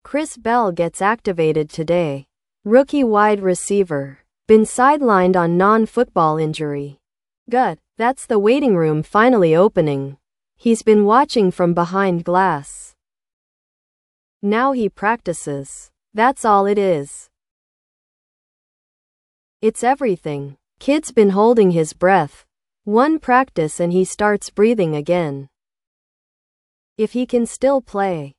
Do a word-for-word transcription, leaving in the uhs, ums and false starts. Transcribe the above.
Chris Bell gets activated today. Rookie wide receiver. Been sidelined on non-football injury. Gut, that's the waiting room finally opening. He's been watching from behind glass. Now he practices. That's all it is. It's everything. Kid's been holding his breath. One practice and he starts breathing again. If he can still play.